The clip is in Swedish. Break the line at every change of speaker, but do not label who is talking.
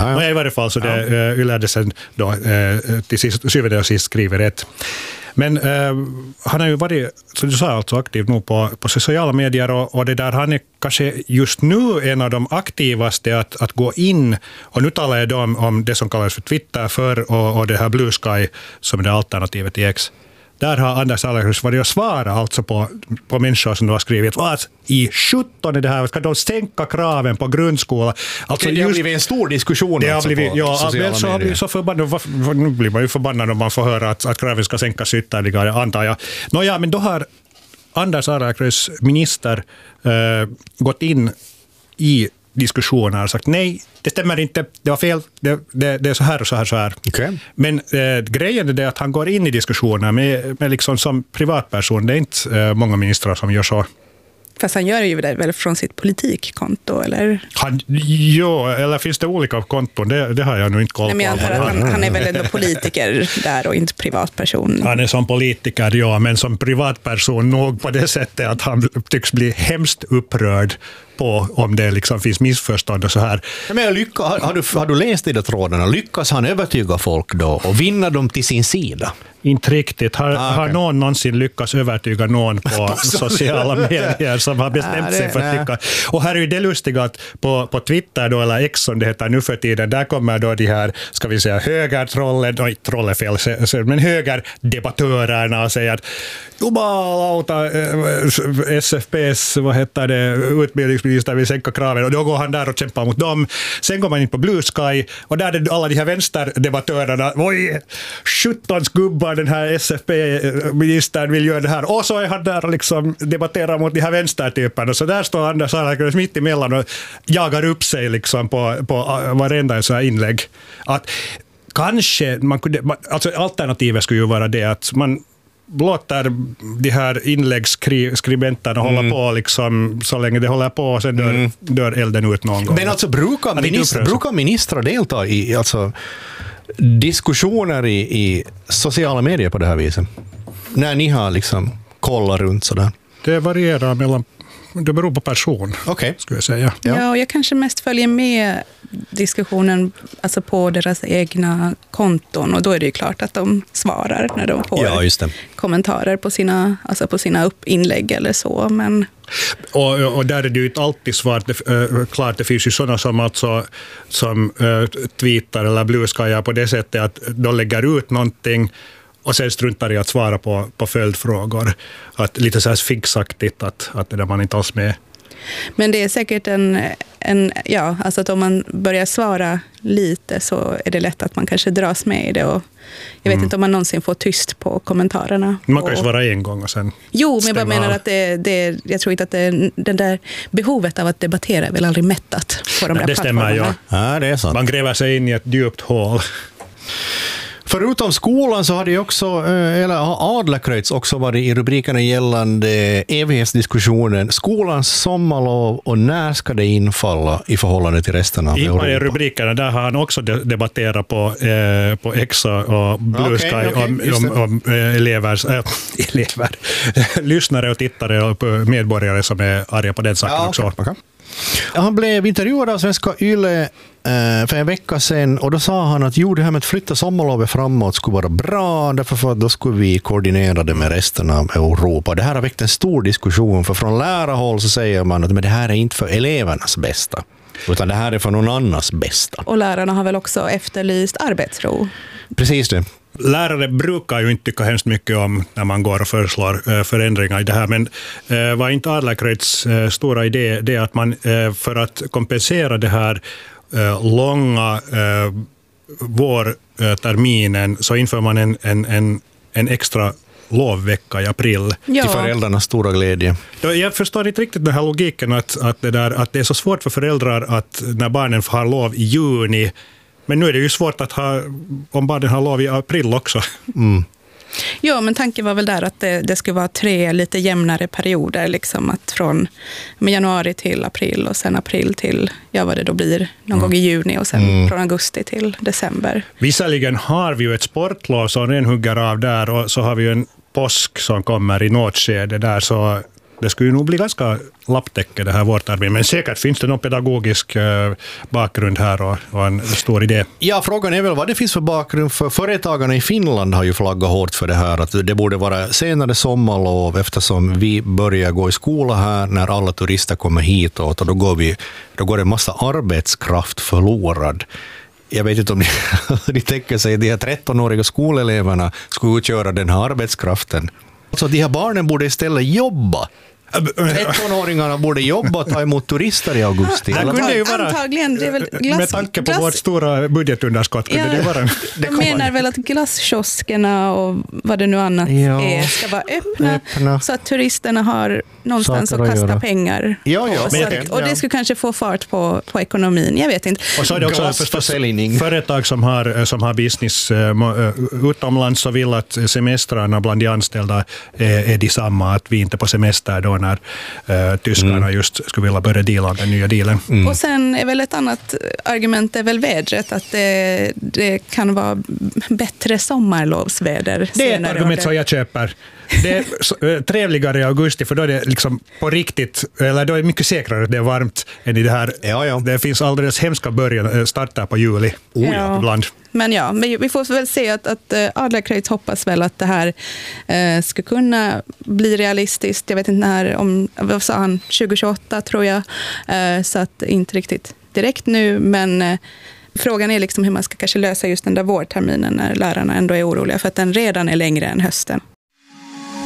Men i varje fall så det Yle sen då till syvende och sist skriver rätt. Men han har ju varit, som du sa, alltså aktiv nu på sociala medier och det där, han är kanske just nu en av de aktivaste att gå in, och nu talar jag då om det som kallas för Twitter för och det här Blue Sky som är det alternativet i X. Där har Anders Adlercreutz varit och svarat alltså på människor som har skrivit att i 17 är det här, ska de sänka kraven på grundskola. Alltså
det har blivit en stor diskussion
det
alltså
har blivit,
på sociala medier.
Så förbannad, nu blir man ju förbannad om man får höra att kraven ska sänkas ytterligare, antar jag. Nåja, men då har Anders Adlercreutz minister gått in i diskussioner och sagt nej, det stämmer inte, det var fel, det är så här och så här så här.
Okay.
Men grejen är det att han går in i diskussioner med liksom som privatperson. Det är inte många ministrar som gör så.
Fast han gör ju det väl från sitt politikkonto, eller?
Eller finns det olika konton? Det har jag nog inte koll på.
Nej, men jag antar att han är väl ändå politiker där och inte privatperson.
Han är som politiker, ja, men som privatperson nog på det sättet att han tycks bli hemskt upprörd på om det liksom finns missförstånd och så här.
Men har du läst i de trådarna? Lyckas han övertyga folk då och vinna dem till sin sida?
Inte riktigt. Har någon någonsin lyckats övertyga någon på sociala medier som har bestämt sig för att tycka? Och här är ju det lustiga att på Twitter då, eller X som det heter nu för tiden, där kommer då de här, ska vi säga, men högerdebattörerna och säger att jumalauta, SFPs, utbildningsminister vill sänka kraven, och då går han där och kämpar mot dem. Sen går man in på Blue Sky och där är alla de här vänsterdebattörerna, oj, 17 gubbar, den här SFP-ministern vill göra det här, och så är han där och liksom debatterar mot de här vänstertyperna, så där står Anders Adlercreutz mitt emellan och jagar upp sig liksom på varenda så här inlägg. Att kanske alltså alternativet skulle ju vara det att man låter de här inläggsskribenterna hålla på liksom, så länge det håller på, och sen dör elden ut någon gång.
Men alltså brukar ministrar delta i alltså diskussioner i sociala medier på det här viset? När ni har liksom kollat runt sådär?
Det varierar mellan, det beror på person, skulle jag säga.
Ja, och jag kanske mest följer med diskussionen alltså på deras egna konton, och då är det ju klart att de svarar när de får kommentarer på sina inlägg eller så, men
och där är det ju inte alltid svaret. Klart, det finns ju sådana som alltså som tweetar eller Blue Sky på det sättet att de lägger ut någonting och sen struntar i att svara på följdfrågor. Att lite så här fixaktigt att det där man inte alls med.
Men det är säkert alltså att om man börjar svara lite så är det lätt att man kanske dras med i det, och jag vet inte om man någonsin får tyst på kommentarerna.
Man kan ju svara en gång och sen
Jo, men jag bara menar att jag tror inte att den där behovet av att debattera är väl aldrig mättat på de där
det stämmer,
plattformarna.
Ja, det är sant.
Man gräver sig in i ett djupt hål.
Förutom skolan så hade ju också, eller Adlercreutz också varit i rubrikerna gällande evighetsdiskussionen, skolans sommarlov och när ska det infalla i förhållande till resten av Europa.
I rubrikerna där har han också debatterat på X och Blue Sky om elever, lyssnare och tittare och medborgare som är arga på den saken också.
Okay. Han blev intervjuad av Svenska Yle för en vecka sedan, och då sa han att det här med att flytta sommarlovet framåt skulle vara bra, därför att då skulle vi koordinera det med resten av Europa. Det här har väckt en stor diskussion, för från lärarhåll så säger man att men det här är inte för elevernas bästa, utan det här är för någon annans bästa. Och
lärarna har väl också efterlyst arbetsro.
Precis det.
Lärare brukar ju inte tycka hemskt mycket om när man går och föreslår förändringar i det här, men var inte Adlercreutz stora idé det att man för att kompensera det här långa vårterminen så inför man en extra lovvecka i april.
Till föräldrarnas stora glädje.
Jag förstår inte riktigt den här logiken att det är så svårt för föräldrar att när barnen har lov i juni. Men nu är det ju svårt att om barnen har lov i april också.
Mm.
Ja, men tanken var väl där att det skulle vara 3 lite jämnare perioder. Liksom att från januari till april och sen april till, vad det då blir, någon gång i juni och sen från augusti till december.
Visserligen har vi ju ett sportlov som renhugger av där, och så har vi ju en påsk som kommer i något skede där, så det skulle ju nog bli ganska lapptäcke det här vårterminen, men säkert finns det någon pedagogisk bakgrund här och en stor idé.
Ja, frågan är väl vad det finns för bakgrund, för företagarna i Finland har ju flaggat hårt för det här, att det borde vara senare sommarlov eftersom vi börjar gå i skola här när alla turister kommer hitåt, och då går en massa arbetskraft förlorad. Jag vet inte om ni tänker sig att de här 13-åriga skoleleverna skulle utgöra den här arbetskraften. Så de här barnen borde istället jobba. 13-åringarna borde jobba och ta emot turister i augusti.
Det kunde ju vara,
antagligen, det är väl
med tanke på vårt stora budgetunderskott kunde det vara.
De menar väl att glasskioskerna och vad det nu annat är ska vara öppna så att turisterna har någonstans att kasta pengar. Och det skulle kanske få fart på ekonomin, jag vet inte.
Och så är det också företag som har business utomlands och vill att semestrarna bland de anställda är detsamma, att vi inte på semester då när tyskarna just skulle vilja börja deala den nya dealen.
Och sen är väl ett annat argument är väl vädret, att det kan vara bättre sommarlovsväder.
Det är ett argument som jag köper. Det är trevligare i augusti, för då är det liksom på riktigt, eller då är det mycket säkrare att det är varmt än i det här.
Ja.
Det finns alldeles hemska startar på juli ibland.
Men vi får väl se att Adlercreutz hoppas väl att det här ska kunna bli realistiskt. Jag vet inte när, vad sa han, 2028 tror jag. Så att inte riktigt direkt nu, men frågan är liksom hur man ska kanske lösa just den där vårterminen när lärarna ändå är oroliga för att den redan är längre än hösten.